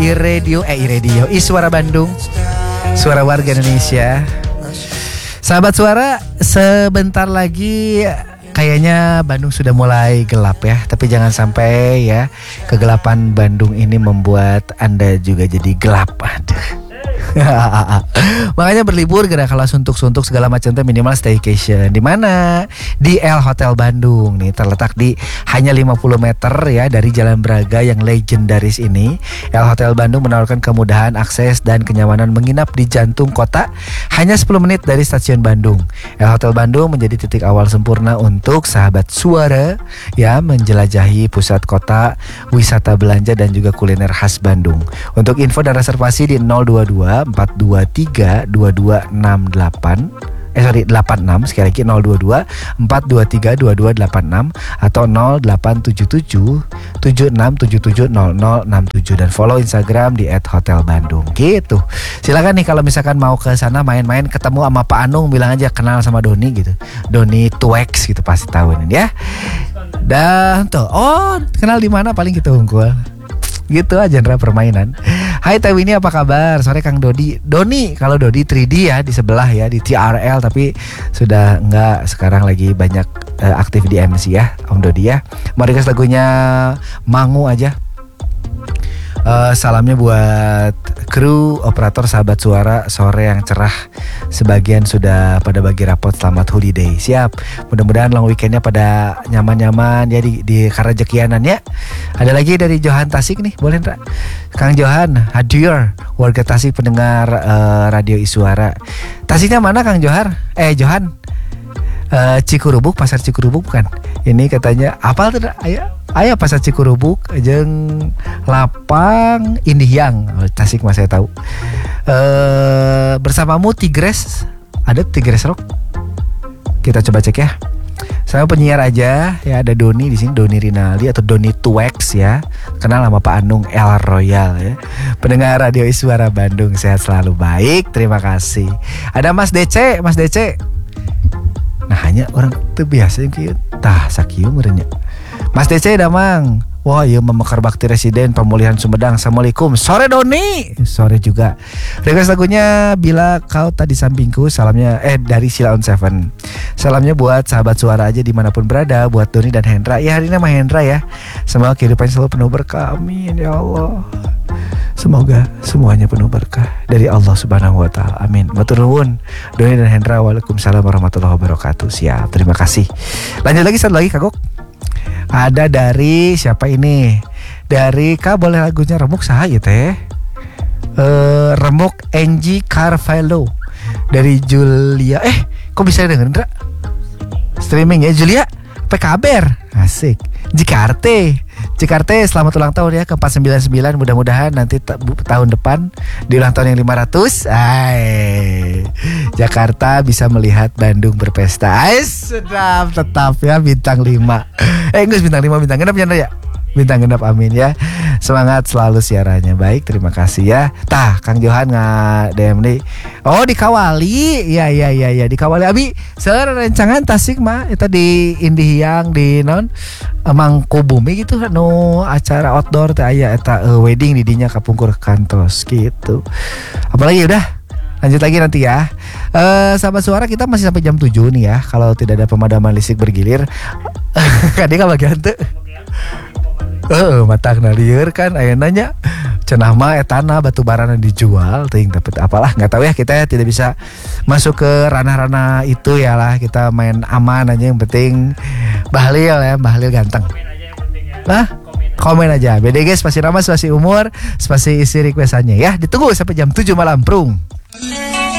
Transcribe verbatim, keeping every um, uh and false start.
iRadio, eh iRadio, iSuara Bandung, suara warga Indonesia. Sahabat suara, sebentar lagi kayaknya Bandung sudah mulai gelap ya. Tapi jangan sampai ya kegelapan Bandung ini membuat Anda juga jadi gelap. Aduh. Makanya berlibur gara kalau suntuk-suntuk segala macam tuh minimal staycation. Di mana? Di L Hotel Bandung nih, terletak di hanya lima puluh meter ya dari Jalan Braga yang legendaris ini. L Hotel Bandung menawarkan kemudahan akses dan kenyamanan menginap di jantung kota hanya sepuluh menit dari stasiun Bandung. L Hotel Bandung menjadi titik awal sempurna untuk sahabat suara ya menjelajahi pusat kota, wisata belanja dan juga kuliner khas Bandung. Untuk info dan reservasi di nol dua dua empat dua tiga dua dua enam delapan eh sorry delapan enam, sekali lagi nol dua dua empat dua tiga dua dua delapan enam atau nol delapan tujuh tujuh tujuh enam tujuh tujuh nol nol enam tujuh dan follow Instagram di et hotel bandung gitu. Silakan nih kalau misalkan mau ke sana main-main ketemu sama Pak Anung, bilang aja kenal sama Doni gitu. Doni Tuex gitu pasti tahu ini ya. Dan tuh, oh kenal di mana paling gitu unggul. Gitu aja genre permainan. Hai Teh Winnie, apa kabar? Sore Kang Dodi. Doni, kalau Dodi tiga D ya di sebelah ya di T R L, tapi sudah enggak, sekarang lagi banyak uh, aktif di M C ya Om Dodi ya. Mau request lagunya Mangu aja. Uh, salamnya buat kru operator sahabat suara sore yang cerah. Sebagian sudah pada bagi rapot selamat holiday. Siap. Mudah-mudahan long weekendnya pada nyaman-nyaman ya di, di Karajekianan ya. Ada lagi dari Johan Tasik nih, boleh enggak? Kang Johan, hadir warga Tasik pendengar uh, radio Isuara. Tasiknya mana Kang Johar? Eh Johan. Uh, Cikurubuk, pasar Cikurubuk bukan? Ini katanya apal tuh aya aya pasar Cikurubuk jeung lapang Indihiang. Oh, Tasik mah saya tahu. Uh, bersamamu Tigres, ada Tigres Rock. Kita coba cek ya. Saya penyiar aja ya, ada Doni di sini, Doni Rinaldi atau Doni Tuex ya. Kenal sama Pak Anung El Royal ya. Pendengar radio Isuara Bandung, sehat selalu, baik, terima kasih. Ada Mas D C, Mas D C. Nah hanya orang tuh biasa yang kieu tah sakieu merenya. Mas D C damang. Wah, ieu memekar bakti residen pemulihan Sumedang. Assalamualaikum. Sore Doni. Sore juga. Request lagunya Bila Kau Tak di Sampingku. Salamnya eh dari Sila on Seven. Salamnya buat sahabat suara aja dimanapun berada. Buat Doni dan Hendra. Ya hari ini sama Hendra ya. Semoga kehidupan selalu penuh berkah. Amin ya Allah. Semoga semuanya penuh berkah dari Allah Subhanahu wa taala. Amin. Matur nuwun. Doni dan Hendra, waalaikumsalam warahmatullahi wabarakatuh. Siap. Terima kasih. Lanjut lagi satu lagi Kagok. Ada dari siapa ini? Dari Kak, boleh lagunya Remuk saha ya teh? Uh, Remuk Angie Carvalho dari Julia. Eh, kok bisa dengerin Dra? Streaming ya Julia. Apa kabar? Asik. Jakarta. Jakarta, selamat ulang tahun ya ke empat sembilan sembilan. Mudah-mudahan nanti ta- tahun depan di ulang tahun yang lima ratus, ay, Jakarta bisa melihat Bandung berpesta. Ay, sedap tetap ya bintang lima. Eh, enggak bintang lima, bintang genap ya. Bintang genap, amin ya. Semangat selalu siarannya. Baik, terima kasih ya. Tah, Kang Johan nggak D M nih. Oh, di Kawali. Ya, ya, ya, ya, di Kawali. Abi, seueur rencangan Tasik mah eta di Indihiang di non Mangkubumi gitu kan, no acara outdoor teh aya eta uh, wedding di dinya kapungkur kantos gitu. Apalagi udah lanjut lagi nanti ya. Uh, sahabat suara, kita masih sampai jam tujuh nih ya. Kalau tidak ada pemadaman listrik bergilir. Kan dia enggak bagian teh. Eh, matangna lieur kan aya nanya. Cenah mah etana batu barana dijual teuing, tapi apalah enggak tahu ya, kita ya tidak bisa masuk ke ranah-ranah itu ya lah. Kita main aman aja, yang penting Bahlil ya, Bahlil ganteng. Hah? Komen aja. B D G spasi nama, spasi umur, spasi isi requestannya ya. Ditunggu sampai jam tujuh malam, prung.